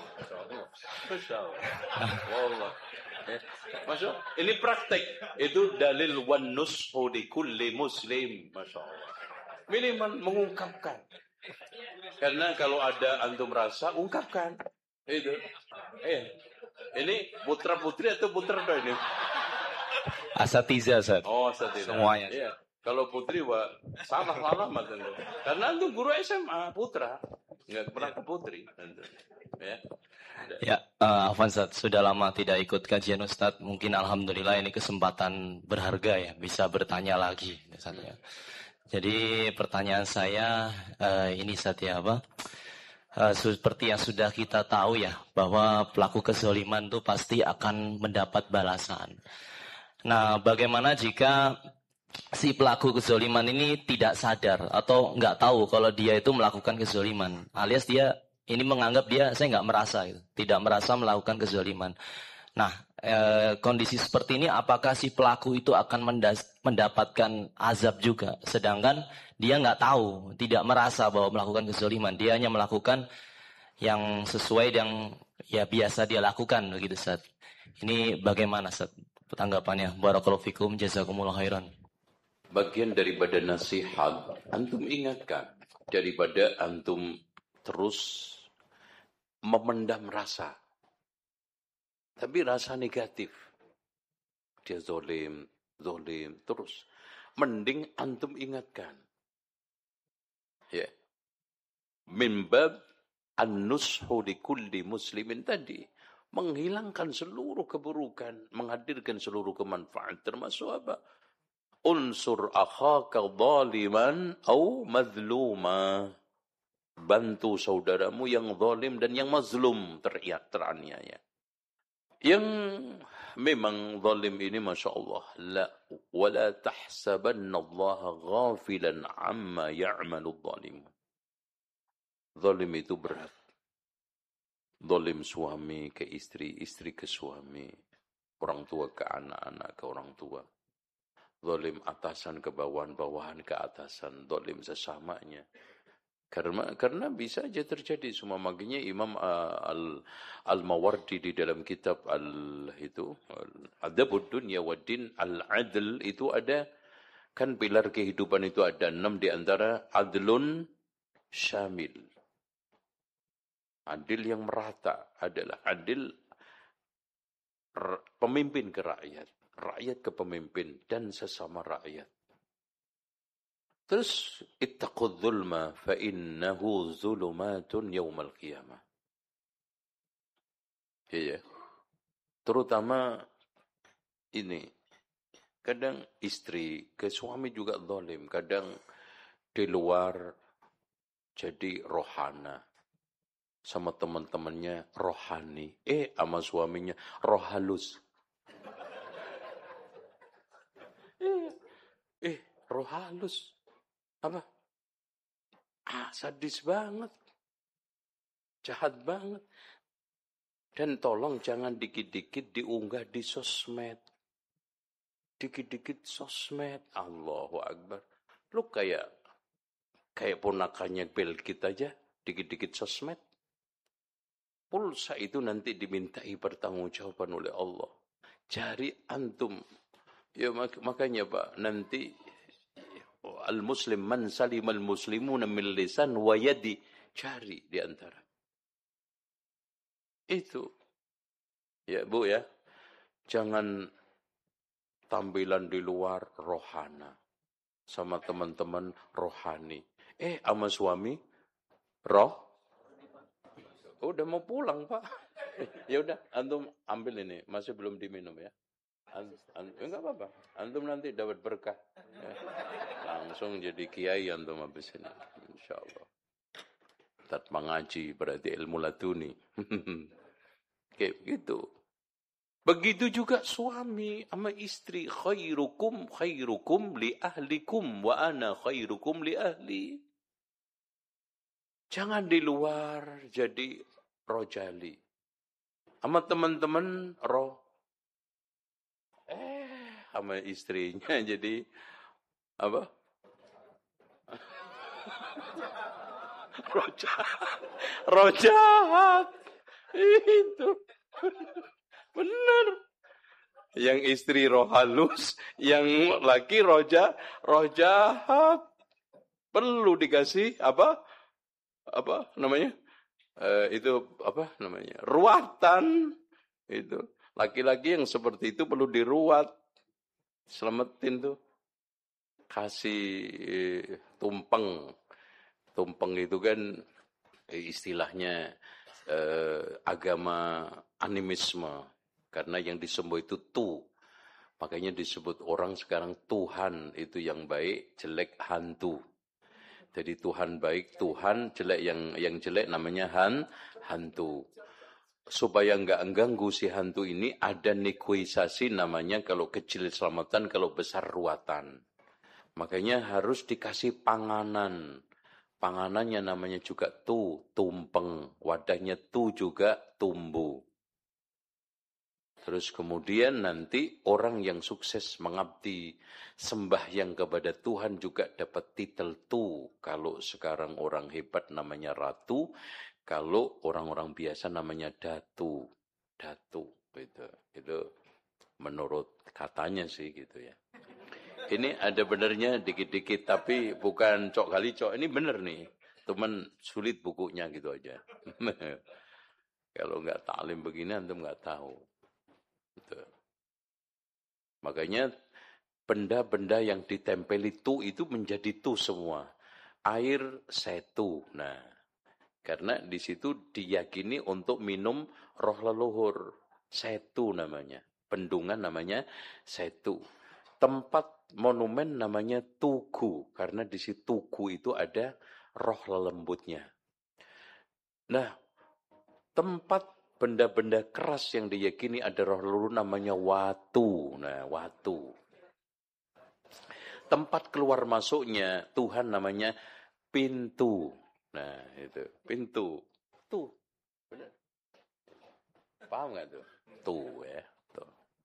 Masya Allah. Masya Allah. Ini praktek. Itu dalil wan nushu li kulli muslim. Masya Allah. Minimal mengungkapkan. Karena kalau ada antum rasa, ungkapkan. Itu. Ini putra putri atau putra ini? Asatidzah, Ustaz. Oh, asatidzah. Semuanya. Iya. Kalau putri, salah macam itu. Karena antum guru SMA, putra. Enggak pernah ke putri. Ya. Ya, Afwan Ustaz, sudah lama tidak ikut kajian Ustaz. Mungkin alhamdulillah ini kesempatan berharga ya, bisa bertanya lagi misalnya. Jadi pertanyaan saya ini Ustaz ya, apa? Seperti yang sudah kita tahu ya, bahwa pelaku kezaliman itu pasti akan mendapat balasan. Nah, bagaimana jika si pelaku kezaliman ini tidak sadar atau nggak tahu kalau dia itu melakukan kezaliman, alias dia ini menganggap saya nggak merasa, gitu. Tidak merasa melakukan kezaliman. Nah, kondisi seperti ini apakah si pelaku itu akan mendapatkan azab juga, sedangkan dia nggak tahu, tidak merasa bahwa melakukan kezaliman, dia hanya melakukan yang sesuai yang ya biasa dia lakukan, begitu Ustaz. Ini bagaimana Ustaz tanggapannya? Barakallahu fikum, jazakumullah khairan. Bagian daripada nasihat, antum ingatkan daripada antum terus memendam rasa. Tapi rasa negatif. Dia zolim, terus. Mending antum ingatkan. Ya. Min bab an-nushu li kulli muslimin tadi. Menghilangkan seluruh keburukan. Menghadirkan seluruh kemanfaat. Termasuk apa? Unsur akhaka zaliman au mazluma. Bantu saudaramu yang zalim dan yang mazlum teraniaya. Yang memang zalim ini Masya Allah. Wala tahsabanna Allah ghafilan amma ya'malu zalim. Zalim itu berat. Zalim suami ke istri, istri ke suami. Orang tua ke anak, ke orang tua. Zalim atasan ke bawahan, bawahan ke atasan. Zalim sesamanya. Karena bisa aja terjadi semua. Makanya Imam Al-Mawardi di dalam kitab Adabud Dunya wa Din Al-Adl itu ada, kan pilar kehidupan itu ada 6 di antara adlun syamil. Adil yang merata adalah adil pemimpin ke rakyat, rakyat ke pemimpin dan sesama rakyat. Terus ittaqud dzulma fa innahu zulumatun yaumal qiyamah. Iya. Terutama ini Kadang istri ke suami juga zalim. Kadang di luar jadi rohana. Sama teman-temannya rohani. Sama suaminya roh halus. Roh halus. Apa? Sadis banget. Jahat banget. Dan tolong jangan dikit-dikit diunggah di sosmed. Dikit-dikit sosmed. Allahu Akbar. Lu kayak ponakannya Bill Gates aja. Dikit-dikit sosmed. Pulsa itu nanti dimintai pertanggungjawaban oleh Allah. Cari antum. Ya makanya Pak, nanti al-muslim man salimal muslimuna min lisan wa yadi. Cari di antara. Itu. Ya Bu ya. Jangan tampilan di luar rohana. Sama teman-teman rohani. Sama suami udah mau pulang Pak. Ya udah, antum ambil ini, masih belum diminum ya. Enggak apa-apa. Antum nanti dapat berkah. Ya. Langsung jadi kiai antum habis ini. Insyaallah. Tat mengaji berarti ilmu laduni. Kayak gitu. Begitu juga suami sama istri. Khairukum li ahlikum wa ana khairukum li ahli. Jangan di luar jadi rojali. Sama teman-teman sama istrinya jadi apa? Rojahat. Itu. Benar. Yang istri roh halus, yang laki roh jahat. Perlu dikasih apa namanya? Itu apa namanya? Ruatan. Itu. Laki-laki yang seperti itu perlu diruat. Selamatin tuh. Kasih tumpeng. Tumpeng itu kan istilahnya agama animisme. Karena yang disembah itu Makanya disebut orang sekarang Tuhan itu yang baik, jelek hantu. Jadi Tuhan baik, Tuhan jelek, yang jelek namanya hantu. Supaya enggak ganggu si hantu ini, ada negosiasi namanya, kalau kecil selamatan, kalau besar ruatan. Makanya harus dikasih panganan. Panganannya namanya juga tumpeng. Wadahnya juga tumbuh. Terus kemudian nanti orang yang sukses mengabdi sembahyang kepada Tuhan juga dapat titel Kalau sekarang orang hebat namanya ratu, kalau orang-orang biasa namanya datu. Itu menurut katanya sih gitu ya. Ini ada benernya dikit-dikit, tapi bukan cok kali cok. Ini bener nih. Cuman sulit bukunya gitu aja. Kalau nggak taklim begini antum nggak tahu. Gitu. Makanya benda-benda yang ditempeli itu menjadi semua. Air setu. Nah, karena di situ diyakini untuk minum roh leluhur. Setu namanya. Bendungan namanya setu. Tempat monumen namanya Tugu. Karena di situ Tugu itu ada roh lelembutnya. Nah, tempat benda-benda keras yang diyakini ada roh leluhur namanya watu. Nah, watu. Tempat keluar masuknya Tuhan namanya pintu. Nah, itu. Pintu. Benar. Paham nggak tuh? Ya. Tuh.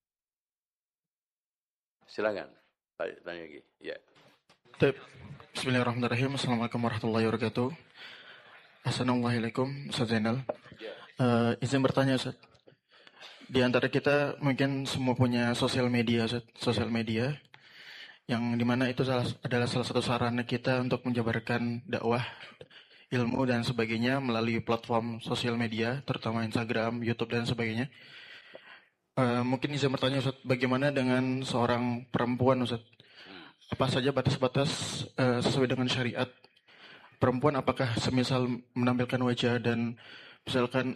Silakan. Tanya lagi. Ya. Bismillahirrahmanirrahim. Assalamualaikum warahmatullahi wabarakatuh. Assalamualaikum, Ustaz Zainal. Izin bertanya, Ustaz. Di antara kita mungkin semua punya sosial media, Ustaz. Sosial media yang dimana itu adalah salah satu sarana kita untuk menjabarkan dakwah, ilmu dan sebagainya melalui platform sosial media, terutama Instagram, YouTube dan sebagainya. Mungkin izin bertanya, Ustaz, bagaimana dengan seorang perempuan, Ustaz? Apa saja batas-batas sesuai dengan syariat? Perempuan apakah semisal menampilkan wajah dan misalkan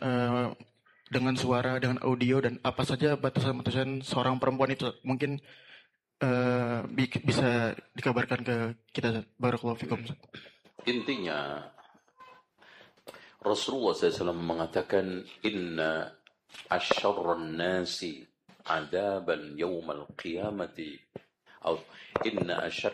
dengan suara, dengan audio, dan apa saja batasan-batasan seorang perempuan itu? Mungkin bisa dikabarkan ke kita, Ustaz? Barakallahu fikum, Ustaz. Intinya Rasulullah SAW mengatakan inna asyarran nasi adaban yawmal qiyamati atau inna